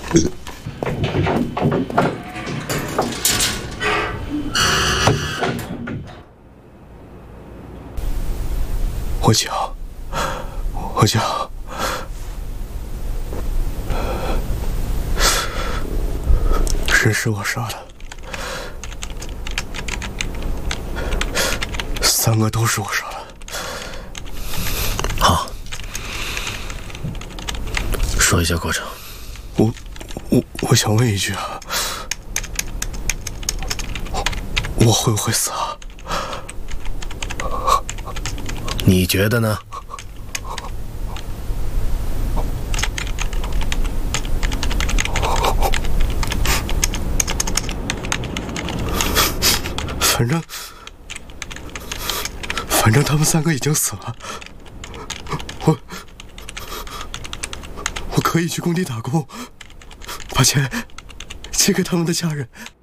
我讲，人是我杀的，3个都是我杀的。 好，说一下过程。 我想问一句啊，我会不会死啊？ 你觉得呢？ 反正他们3个已经死了，我可以去工地打工，把钱寄给他们的家人。